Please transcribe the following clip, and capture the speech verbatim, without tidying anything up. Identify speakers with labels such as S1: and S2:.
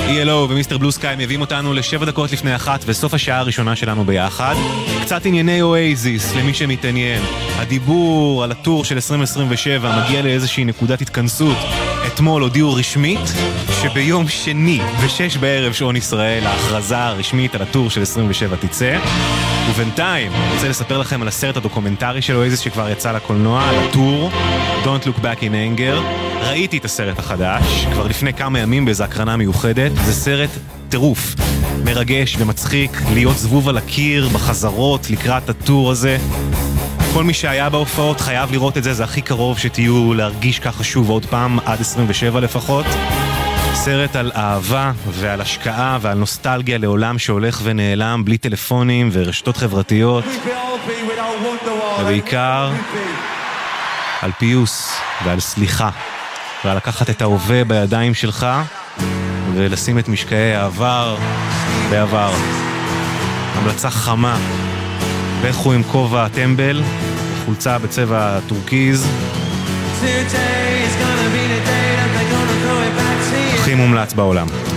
S1: אי אל או ומיסטר בלו סקאי מביאים אותנו לשבע דקות לפני אחת וסוף השעה הראשונה שלנו ביחד. קצת ענייני אואזיס למי שמתעניין. הדיבור על הטור של עשרים עשרים ושבע מגיע לאיזושהי נקודת התכנסות. אתמול הודיעו רשמית שביום שני בשש בערב שעון ישראל ההכרזה הרשמית על הטור של עשרים ושבע תצא. ובינתיים אני רוצה לספר לכם על הסרט הדוקומנטרי של אואזיס שכבר יצא לקולנוע, על הטור Don't Look Back in Anger. ראיתי את הסרט החדש כבר לפני כמה ימים באיזו הקרנה מיוחדת. זה סרט טירוף, מרגש ומצחיק, להיות זבוב על הקיר בחזרות לקראת הטור הזה. כל מי שהיה בהופעות חייב לראות את זה, זה הכי קרוב שתהיו להרגיש ככה שוב עוד פעם, עד עשרים ושבע לפחות. סרט על אהבה ועל השקעה ועל נוסטלגיה לעולם שהולך ונעלם בלי טלפונים ורשתות חברתיות, ובעיקר על פיוס ועל סליחה ועל לקחת את ההווה בידיים שלך ולשים את משקעי העבר בעבר. המלצה חמה, לכו עם כובע טמבל, חולצה בצבע טורקיז, הכי מומלץ בעולם.